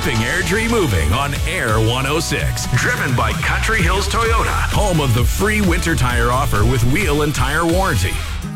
keeping Airdrie moving on Air 106. Driven by Country Hills Toyota, home of the free winter tire offer with wheel and tire warranty.